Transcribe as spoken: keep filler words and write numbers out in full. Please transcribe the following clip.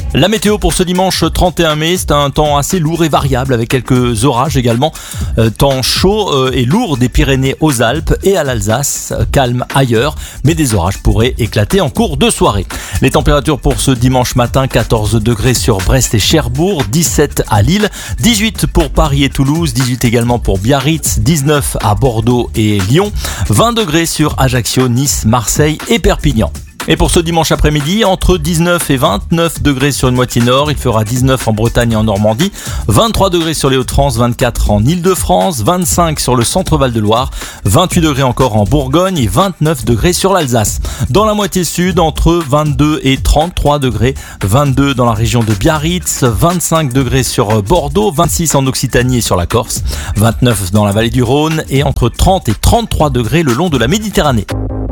La météo pour ce dimanche trente et un mai, c'est un temps assez lourd et variable avec quelques orages également. Euh, temps chaud euh, et lourd des Pyrénées aux Alpes et à l'Alsace, euh, calme ailleurs, mais des orages pourraient éclater en cours de soirée. Les températures pour ce dimanche matin, quatorze degrés sur Brest et Cherbourg, dix-sept à Lille, dix-huit pour Paris et Toulouse, dix-huit également pour Biarritz, dix-neuf à Bordeaux et Lyon, vingt degrés sur Ajaccio, Nice, Marseille et Perpignan. Et pour ce dimanche après-midi, entre dix-neuf et vingt-neuf degrés sur une moitié nord, il fera dix-neuf en Bretagne et en Normandie, vingt-trois degrés sur les Hauts-de-France, vingt-quatre en Île-de-France, vingt-cinq sur le centre-Val de Loire, vingt-huit degrés encore en Bourgogne et vingt-neuf degrés sur l'Alsace. Dans la moitié sud, entre vingt-deux et trente-trois degrés, vingt-deux dans la région de Biarritz, vingt-cinq degrés sur Bordeaux, vingt-six en Occitanie et sur la Corse, vingt-neuf dans la vallée du Rhône et entre trente et trente-trois degrés le long de la Méditerranée.